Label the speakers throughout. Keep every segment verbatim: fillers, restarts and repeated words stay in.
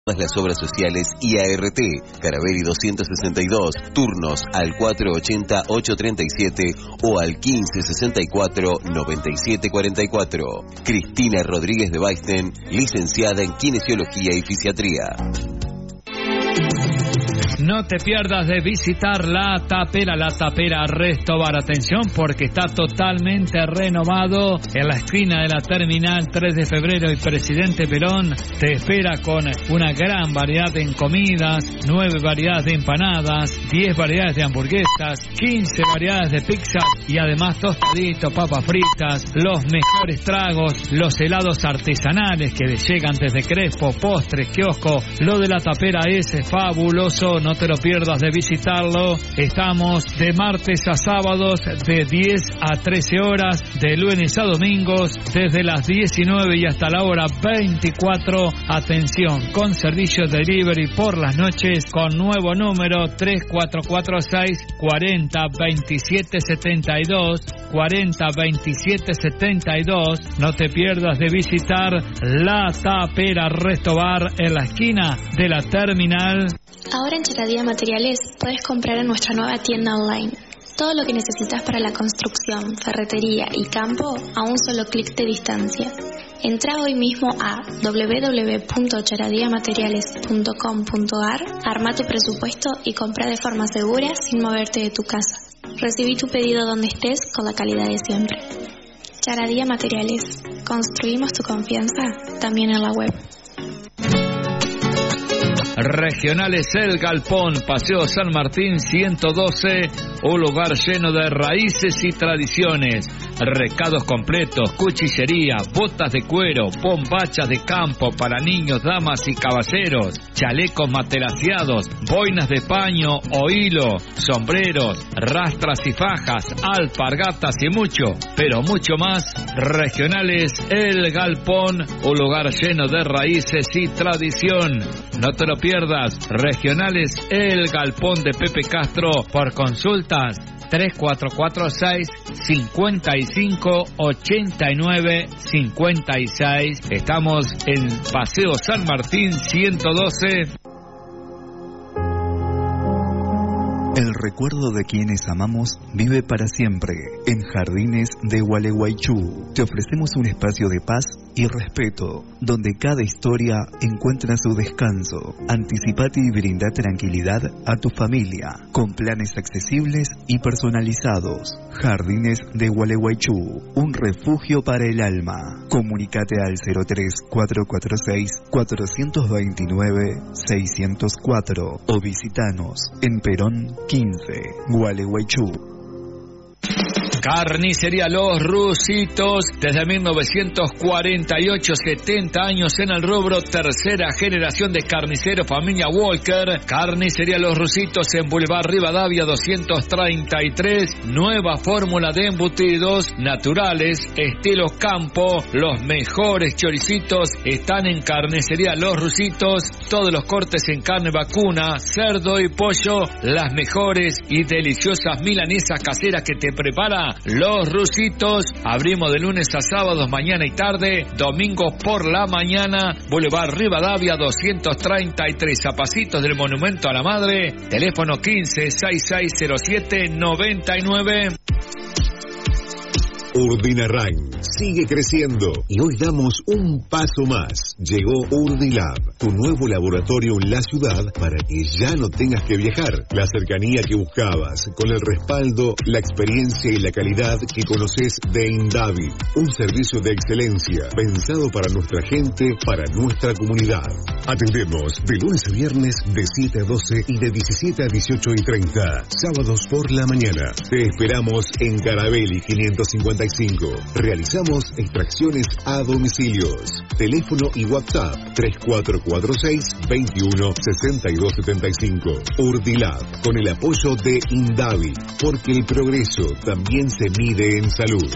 Speaker 1: Todas las obras sociales y A R T, Carabelli doscientos sesenta y dos, turnos al cuatro ochenta, ocho treinta y siete o al quince sesenta y cuatro, noventa y siete cuarenta y cuatro. Cristina Rodríguez de Baisten, licenciada en Kinesiología y Fisiatría.
Speaker 2: No te pierdas de visitar La Tapera, La Tapera Resto Bar. Atención, porque está totalmente renovado en la esquina de la Terminal tres de febrero y Presidente Perón. Te espera con una gran variedad en comidas, nueve variedades de empanadas, diez variedades de hamburguesas, quince variedades de pizza y además tostaditos, papas fritas, los mejores tragos, los helados artesanales que llegan desde Crespo, postres, kiosco. Lo de La Tapera es fabuloso. No te lo pierdas de visitarlo. Estamos de martes a sábados de diez a trece horas, de lunes a domingos desde las diecinueve y hasta la hora veinticuatro. Atención, con servicio de delivery por las noches con nuevo número tres cuatro cuatro seis, cuarenta, veintisiete setenta y dos, cuarenta, veintisiete setenta y dos. No te pierdas de visitar La Tapera Resto Bar en la esquina de la Terminal.
Speaker 3: Ahora en Charadía Materiales puedes comprar en nuestra nueva tienda online todo lo que necesitas para la construcción, ferretería y campo a un solo clic de distancia. Entra hoy mismo a doble u doble u doble u punto charadía materiales punto com punto a r, arma tu presupuesto y compra de forma segura sin moverte de tu casa. Recibí tu pedido donde estés con la calidad de siempre. Charadía Materiales. Construimos tu confianza también en la web.
Speaker 2: Regionales El Galpón, Paseo San Martín ciento doce, un lugar lleno de raíces y tradiciones. Recados completos, cuchillería, botas de cuero, bombachas de campo para niños, damas y caballeros, chalecos matelaseados, boinas de paño o hilo, sombreros, rastras y fajas, alpargatas y mucho, pero mucho más. Regionales El Galpón, un lugar lleno de raíces y tradición. No te lo pierdas. Regionales El Galpón de Pepe Castro. Por consultas tres cuatro cuatro seis, cincuenta y cinco, ochenta y nueve, cincuenta y seis. Estamos en Paseo San Martín ciento doce.
Speaker 4: El recuerdo de quienes amamos vive para siempre. En Jardines de Gualeguaychú te ofrecemos un espacio de paz y respeto, donde cada historia encuentra su descanso. Anticipate y brinda tranquilidad a tu familia, con planes accesibles y personalizados. Jardines de Gualeguaychú, un refugio para el alma. Comunícate al cero tres, cuatro cuatro seis, cuatro dos nueve, seis cero cuatro o visitanos en Perón quince, Gualeguaychú.
Speaker 2: Carnicería Los Rusitos, desde mil novecientos cuarenta y ocho, setenta años en el rubro, tercera generación de carnicero familia Walker. Carnicería Los Rusitos en Boulevard Rivadavia doscientos treinta y tres, nueva fórmula de embutidos naturales, estilo campo. Los mejores choricitos están en Carnicería Los Rusitos, todos los cortes en carne vacuna, cerdo y pollo, las mejores y deliciosas milanesas caseras que te prepara Los Rusitos. Abrimos de lunes a sábados, mañana y tarde, domingos por la mañana. Boulevard Rivadavia doscientos treinta y tres, a pasitos del Monumento a la Madre. Teléfono quince, sesenta y seis cero siete, noventa y nueve.
Speaker 5: Urdinarrain sigue creciendo y hoy damos un paso más. Llegó Urdilab, tu nuevo laboratorio en la ciudad para que ya no tengas que viajar. La cercanía que buscabas, con el respaldo, la experiencia y la calidad que conoces de Indavi. Un servicio de excelencia pensado para nuestra gente, para nuestra comunidad. Atendemos de lunes a viernes de siete a doce y de diecisiete a dieciocho y treinta. Sábados por la mañana. Te esperamos en Carabelli quinientos cincuenta y cinco. Realizamos extracciones a domicilios. Teléfono y WhatsApp tres cuatro cuatro seis, veintiuno, sesenta y dos setenta y cinco. Urdilab, con el apoyo de Indavi, porque el progreso también se mide en salud.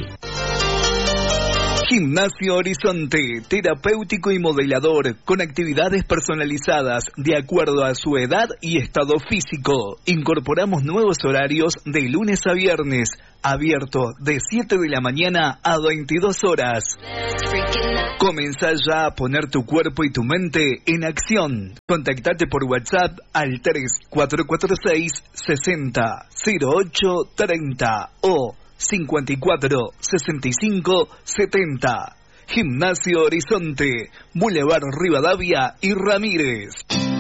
Speaker 4: Gimnasio Horizonte, terapéutico y modelador, con actividades personalizadas de acuerdo a su edad y estado físico. Incorporamos nuevos horarios de lunes a viernes, abierto de siete de la mañana a veintidós horas. Comenzá ya a poner tu cuerpo y tu mente en acción. Contactate por WhatsApp al tres cuatro cuatro seis, sesenta, cero ocho, treinta o cincuenta y cuatro, sesenta y cinco, setenta. Gimnasio Horizonte, Boulevard Rivadavia y Ramírez.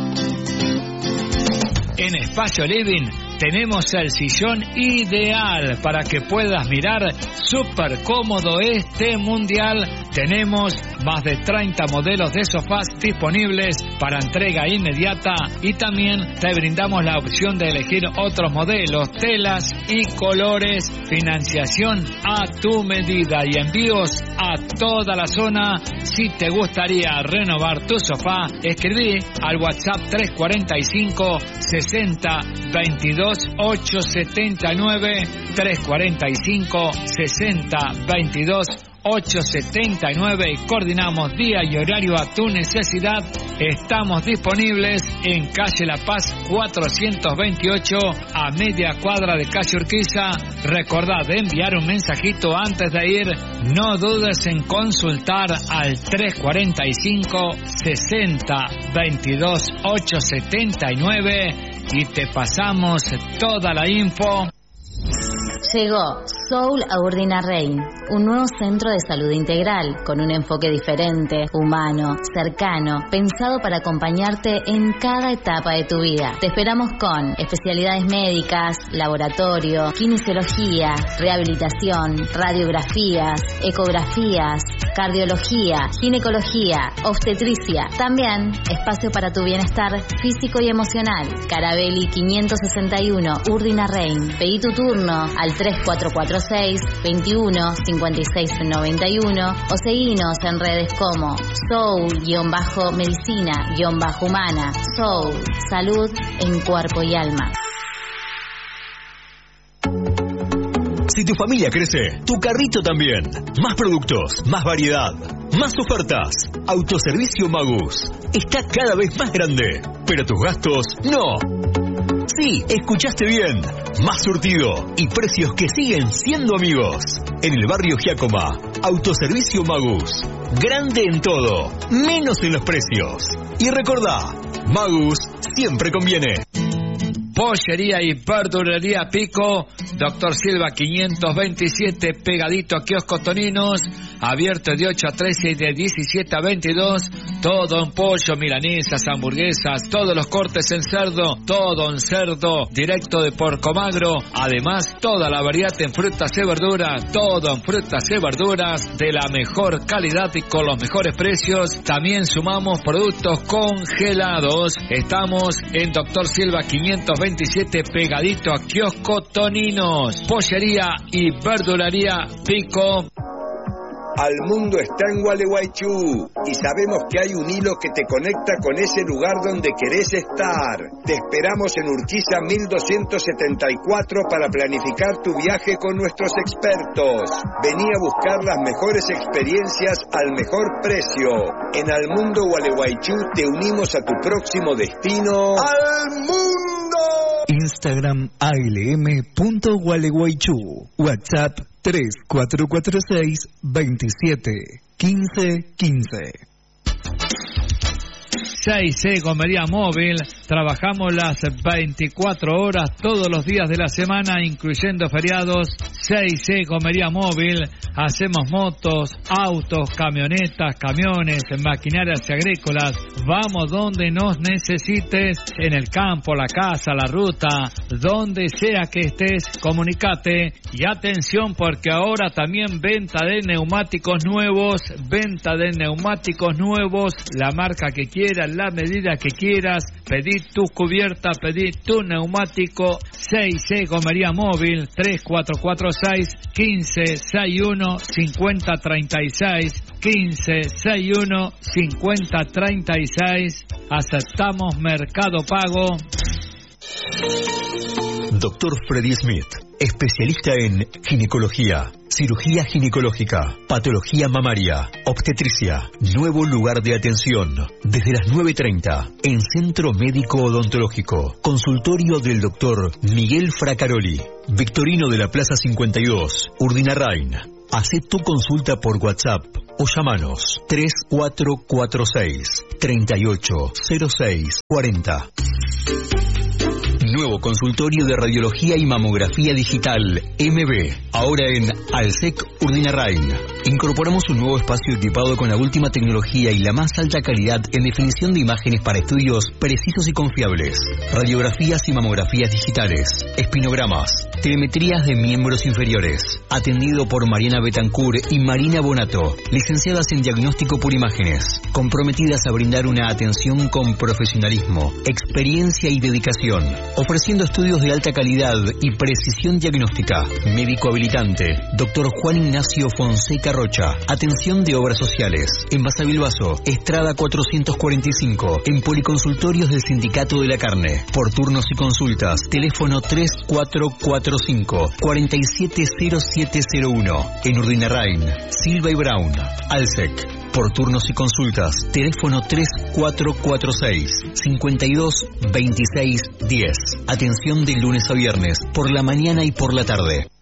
Speaker 2: En Espacio Living tenemos el sillón ideal para que puedas mirar súper cómodo este mundial. Tenemos más de treinta modelos de sofás disponibles para entrega inmediata y también te brindamos la opción de elegir otros modelos, telas y colores, financiación a tu medida y envíos a toda la zona. Si te gustaría renovar tu sofá, escribí al WhatsApp tres cuatro cinco, sesenta, veintidós, ochocientos setenta y nueve, tres cuatro cinco, sesenta, veintidós, ochocientos setenta y nueve y coordinamos día y horario a tu necesidad. Estamos disponibles en calle La Paz cuatrocientos veintiocho, a media cuadra de calle Urquiza. Recordad de enviar un mensajito antes de ir. No dudes en consultar al tres cuatro cinco, sesenta, veintidós, ochocientos setenta y nueve y te pasamos toda la info.
Speaker 6: Llegó Soul a Urdinarrain, un nuevo centro de salud integral con un enfoque diferente, humano, cercano, pensado para acompañarte en cada etapa de tu vida. Te esperamos con especialidades médicas, laboratorio, kinesiología, rehabilitación, radiografías, ecografías, cardiología, ginecología, obstetricia. También espacio para tu bienestar físico y emocional. Carabelli quinientos sesenta y uno, Urdinarrain. Pedí tu turno al tres cuatro cuatro seis, veintiuno, cincuenta y seis noventa y uno o seguinos en redes como Soul-Medicina-Humana. Soul, salud en cuerpo y alma.
Speaker 7: Si tu familia crece, tu carrito también. Más productos, más variedad, más ofertas. Autoservicio Magus está cada vez más grande, pero tus gastos no. Sí, escuchaste bien. Más surtido y precios que siguen siendo amigos. En el barrio Giacoma, Autoservicio Magus. Grande en todo, menos en los precios. Y recordá, Magus siempre conviene.
Speaker 2: Pollería y verdulería Pico, Doctor Silva quinientos veintisiete, pegadito a Kiosco Toninos, abierto de ocho a trece y de diecisiete a veintidós, todo en pollo, milanesas, hamburguesas, todos los cortes en cerdo, todo en cerdo, directo de Porcomagro, además toda la variedad en frutas y verduras, todo en frutas y verduras de la mejor calidad y con los mejores precios. También sumamos productos congelados. Estamos en Doctor Silva quinientos veintisiete, pegadito a Kiosco Toninos. Pollería y verdulería Pico.
Speaker 8: Al mundo está en Gualeguaychú y sabemos que hay un hilo que te conecta con ese lugar donde querés estar. Te esperamos en Urquiza mil doscientos setenta y cuatro para planificar tu viaje con nuestros expertos. Vení a buscar las mejores experiencias al mejor precio. En Al Mundo Gualeguaychú te unimos a tu próximo destino. ¡Al mundo!
Speaker 4: Instagram A L M punto Gualeguaychú. WhatsApp tres cuatro cuatro seis, veintisiete, quince, quince.
Speaker 2: seis C Gomería Móvil, trabajamos las veinticuatro horas todos los días de la semana, incluyendo feriados. seis C Gomería Móvil, hacemos motos, autos, camionetas, camiones, maquinarias agrícolas. Vamos donde nos necesites, en el campo, la casa, la ruta, donde sea que estés, comunicate. Y atención, porque ahora también venta de neumáticos nuevos, venta de neumáticos nuevos, la marca que quieras, la medida que quieras. Pedí tu cubierta, pedí tu neumático. seis C Gomería Móvil, tres cuatro cuatro seis, quince, sesenta y uno, cincuenta, treinta y seis, quince, sesenta y uno, cincuenta, treinta y seis. Aceptamos Mercado Pago.
Speaker 7: Doctor Freddy Smith, especialista en ginecología, cirugía ginecológica, patología mamaria, obstetricia. Nuevo lugar de atención, desde las nueve y treinta, en Centro Médico Odontológico. Consultorio del doctor Miguel Fracaroli, Victorino de la Plaza cincuenta y dos, Urdinarrain. Hacé tu consulta por WhatsApp o llamanos tres cuatro cuatro seis, tres ocho cero seis cuatro cero. Nuevo consultorio de radiología y mamografía digital M B, ahora en Alsec Urdinarrain. Incorporamos un nuevo espacio equipado con la última tecnología y la más alta calidad en definición de imágenes para estudios precisos y confiables, radiografías y mamografías digitales, espinogramas, telemetrías de miembros inferiores. Atendido por Mariana Betancourt y Marina Bonato, licenciadas en diagnóstico por imágenes, comprometidas a brindar una atención con profesionalismo, experiencia y dedicación, ofreciendo estudios de alta calidad y precisión diagnóstica. Médico habilitante, doctor Juan Ignacio Fonseca Rocha. Atención de obras sociales. En Basavilbaso, Estrada cuatrocientos cuarenta y cinco, en Policonsultorios del Sindicato de la Carne. Por turnos y consultas, teléfono tres cuatro cuatro cinco, cuatro siete cero siete cero uno. En Urdinarrain, Silva y Brown, Alsec. Por turnos y consultas, teléfono tres cuatro cuatro seis, cinco dos dos seis diez. Atención de lunes a viernes, por la mañana y por la tarde.